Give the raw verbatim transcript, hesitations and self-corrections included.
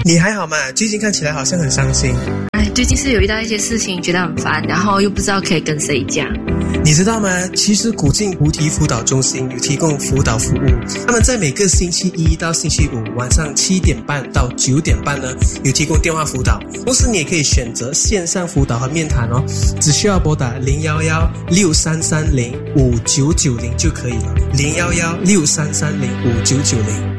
你还好吗？最近看起来好像很伤心。 哎，最近是有遇到一些事情，觉得很烦，然后又不知道可以跟谁讲。 你知道吗？其实古晋菩提辅导中心有提供辅导服务，他们在每个星期一到星期五晚上七点半到九点半呢，有提供电话辅导。同时你也可以选择线上辅导和面谈哦，只需要拨打零一一六三三零五九九零就可以了，零一一六三三零五九九零。